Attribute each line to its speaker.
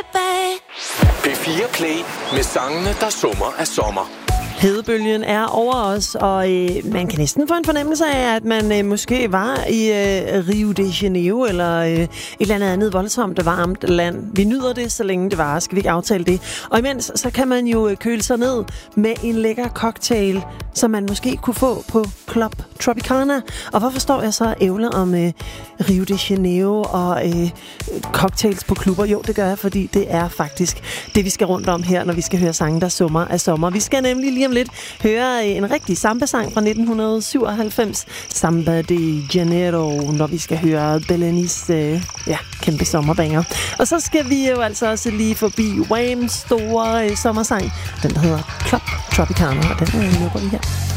Speaker 1: tilbage.
Speaker 2: P4 Play med sangene, der summer af sommer.
Speaker 3: Hedebølgen er over os, og man kan næsten få en fornemmelse af, at man måske var i Rio de Janeiro, eller et eller andet voldsomt varmt land. Vi nyder det, så længe det varer. Skal vi ikke aftale det? Og imens, så kan man jo køle sig ned med en lækker cocktail, som man måske kunne få på Club Tropicana. Og hvorfor står jeg så ævler om Rio de Janeiro og cocktails på klubber? Jo, det gør jeg, fordi det er faktisk det, vi skal rundt om her, når vi skal høre sange, der summer af sommer. Vi skal nemlig lige om lidt høre en rigtig samba-sang fra 1997, Samba de Janeiro, når vi skal høre Belenis kæmpe sommerbanger. Og så skal vi jo altså også lige forbi Whams store sommersang, den der hedder Club Tropicana, og den lukker vi her.